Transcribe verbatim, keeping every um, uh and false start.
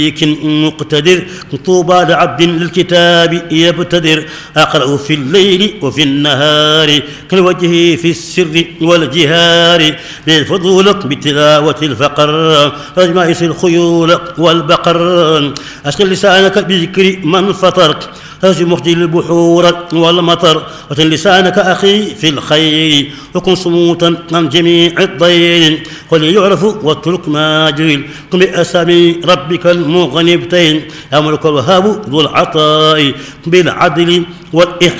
مقتدر طوبى لعبد للكتاب يبتدر أقرأ في الليل وفي النهار كالوجه في السر والجهار بالفضول بتلاوة الفقر أجمائس الخيول والبقر أشغل لسانك بذكر من فطر هز مخجل البحور والمطر وتن لسانك أخي في الخير وكن صموتا عن جميع الضير قل يعرف واترك ما جهل قم بأسامي ربك المغنبتين أمرك الوهاب ذو العطاء بالعدل والإحسان